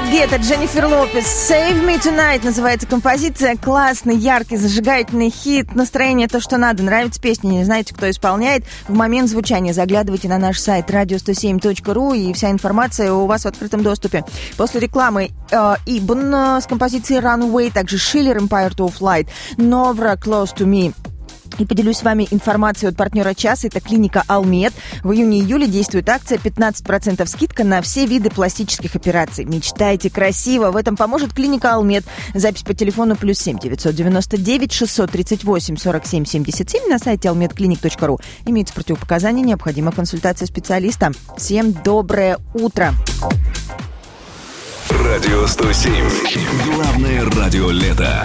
Это Дженнифер Лопес. Save Me Tonight называется композиция. Классный, яркий, зажигательный хит. Настроение то, что надо. Нравится песня, не знаете, кто исполняет. В момент звучания заглядывайте на наш сайт radio107.ru, и вся информация у вас в открытом доступе. После рекламы Ибн с композицией Runaway, также Schiller Empire to Flight, Novra Close to Me. И поделюсь с вами информацией от партнера часа. Это клиника «Алмед». В июне-июле действует акция 15% скидка на все виды пластических операций. Мечтайте красиво. В этом поможет клиника «Алмед». Запись по телефону +7 999 638 47 77 на сайте almedclinic.ru. Имеются противопоказания, необходима консультация специалиста. Всем доброе утро. Радио 107. Главное радио лета.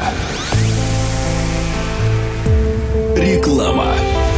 Реклама.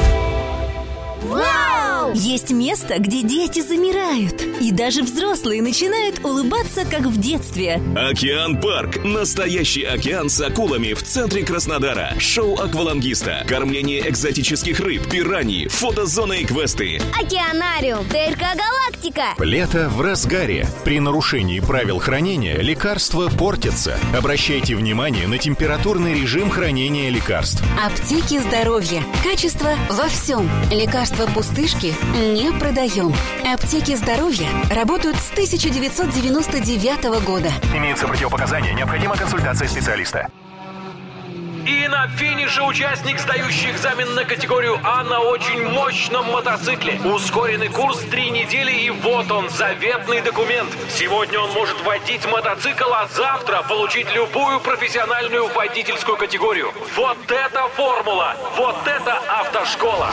Есть место, где дети замирают, и даже взрослые начинают улыбаться, как в детстве. Океан-парк. Настоящий океан с акулами в центре Краснодара. Шоу аквалангиста, кормление экзотических рыб, пираньи, фотозона и квесты. Океанариум, ТРК Галактика. Лето в разгаре. При нарушении правил хранения лекарства портятся. Обращайте внимание на температурный режим хранения лекарств. Аптеки здоровья. Качество во всем. Лекарства-пустышки не продаем. Аптеки здоровья работают с 1999 года. Имеются противопоказания, необходима консультация специалиста. И на финише участник, сдающий экзамен на категорию А на очень мощном мотоцикле. Ускоренный курс 3 недели, и вот он, заветный документ. Сегодня он может водить мотоцикл, а завтра получить любую профессиональную водительскую категорию. Вот это формула! Вот это автошкола!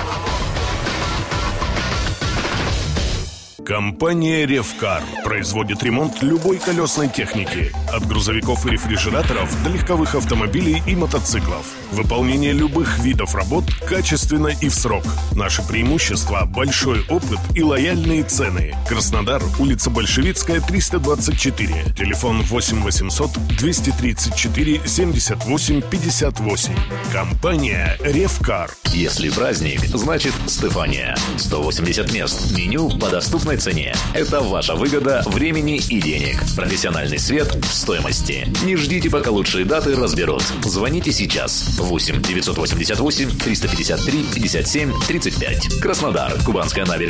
Компания «Ревкар» производит ремонт любой колесной техники. От грузовиков и рефрижераторов до легковых автомобилей и мотоциклов. Выполнение любых видов работ качественно и в срок. Наши преимущества – большой опыт и лояльные цены. Краснодар, улица Большевицкая, 324. Телефон 8 800 234 78 58. Компания «Ревкар». Если праздник, значит Стефания. 180 мест. Меню по доступной цене. Это ваша выгода времени и денег. Профессиональный свет в стоимости. Не ждите, пока лучшие даты разберут. Звоните сейчас. 8 988 353 57 35. Краснодар. Кубанская набережная.